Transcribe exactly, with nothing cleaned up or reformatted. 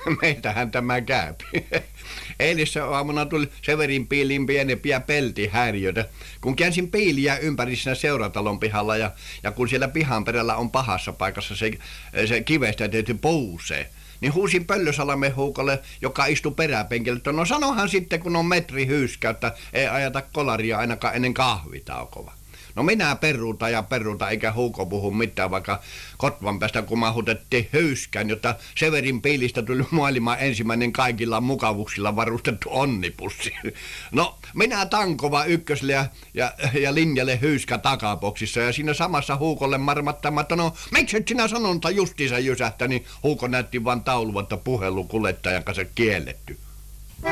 Meiltähän tämä käy. Eilissä aamuna tuli Severin piiliin pienempiä peltihäiriöitä. Kun käänsin piiliä ympäri siinä seuratalon pihalla ja, ja kun siellä pihan perällä on pahassa paikassa se, se kivestä tehty puusee, niin huusin Pöllösalmen Huukolle, joka istui peräpenkillä, että no sanohan sitten, kun on metri hyyskä, että ei ajata kolaria ainakaan ennen kahvitaukoa. No minä peruuta ja peruuta, eikä Huuko puhu mitään, vaikka kotvan päästä kumahutettiin hyyskään, jotta Severin piilistä tuli maailman ensimmäinen kaikilla mukavuuksilla varustettu onnipussi. No minä tankova ykköselle ja, ja, ja linjalle hyyskä takaboksissa ja siinä samassa Huukolle marmattama, että no miksi et sinä sanonta justiinsa jysähtä, niin Huuko näytti vaan taulua, että puhelu kuljettajan kanssa kielletty.